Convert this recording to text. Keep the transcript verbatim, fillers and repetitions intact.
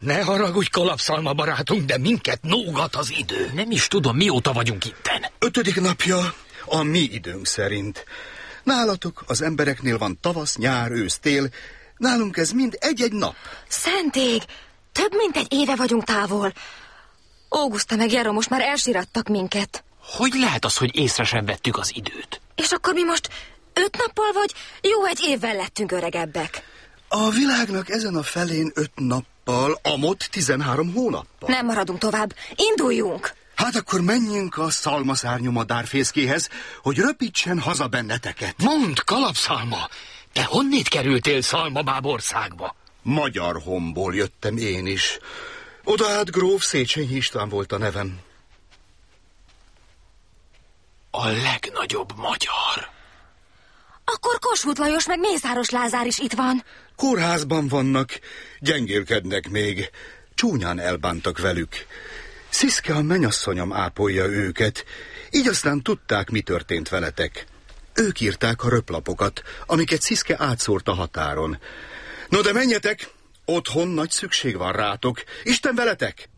Ne haragudj, kalapszalma barátunk, de minket nógat az idő. Nem is tudom, mióta vagyunk itten. Ötödik napja a mi időnk szerint. Nálatok az embereknél van tavasz, nyár, ősz, tél. Nálunk ez mind egy-egy nap. Szentég! Több mint egy éve vagyunk távol. Augusta meg Jero most már elsirattak minket. Hogy lehet az, hogy észre sem vettük az időt? És akkor mi most öt nappal vagy jó egy évvel lettünk öregebbek? A világnak ezen a felén öt nappal, amott tizenhárom hónappal. Nem maradunk tovább, induljunk! Hát akkor menjünk a szalmaszárnyú madárfészkéhez, hogy röpítsen haza benneteket. Mondd, kalapszalma, te honnét kerültél Szalmabábországba? Magyar Homból jöttem én is. Oda át gróf Széchenyi István volt a nevem. A legnagyobb magyar. Akkor Kossuth Lajos meg Mészáros Lázár is itt van. Kórházban vannak, gyengélkednek még. Csúnyán elbántak velük. Sziszke a menyasszonyom ápolja őket, így aztán tudták, mi történt veletek. Ők írták a röplapokat, amiket Sziszke átszórt a határon. No de menjetek, otthon nagy szükség van rátok. Isten veletek!